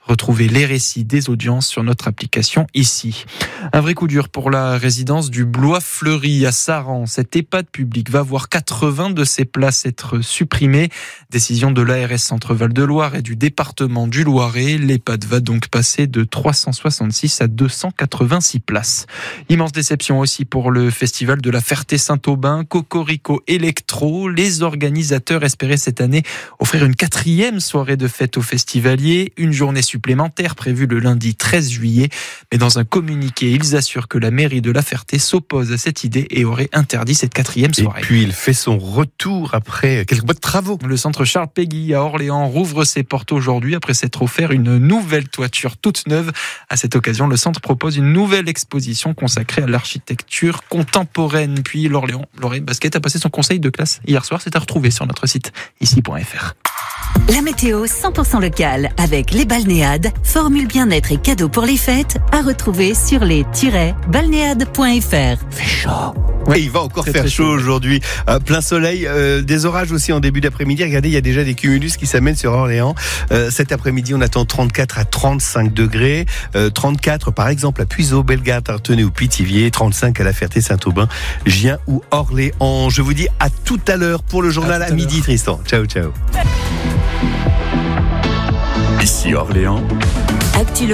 Retrouvez les récits des audiences sur notre application ici. Un vrai coup dur pour la résidence du Blois-Fleury à Saran. Cette EHPAD publique va voir 80 de ses places être supprimées. Décision de l'ARS Centre-Val de Loire et du département du Loiret. L'EHPAD va donc passer de 366 à 286 places. Immense déception aussi pour le festival de la Ferté-Saint-Aubin, Cocorico Electro. Les organisateurs espéraient cette année offrir une 4e soirée de fête aux festivaliers, une journée supplémentaire prévue le lundi 13 juillet. Mais dans un communiqué, ils assurent que la mairie de la Ferté s'oppose à cette idée et aurait interdit cette 4e soirée. Et puis il fait son retour après quelques mois de travaux. Le centre Charles Péguy à Orléans rouvre ses portes aujourd'hui après s'être offert une nouvelle toiture toute neuve. À cette occasion, le centre propose une nouvelle exposition consacrée à l'architecture contemporaine. Puis Lorient Basket a passé son conseil de classe hier soir. C'est à retrouver sur notre site ici.fr. La météo 100% locale avec les balnéades, formule bien-être et cadeaux pour les fêtes à retrouver sur les-balnéades.fr. Fait chaud. Ouais, il va encore faire chaud aujourd'hui. Plein soleil, des orages aussi en début d'après-midi. Regardez, il y a déjà des cumulus qui s'amènent sur Orléans. Cet après-midi, on attend 34 à 35 degrés. 34 par exemple à Puiseaux, Bellegarde, Artenay ou Pithiviers. 35 à la Ferté-Saint-Aubin, Gien ou Orléans. Je vous dis à tout à l'heure pour le journal à midi, Tristan. Ciao, ciao. Ici Orléans. Actu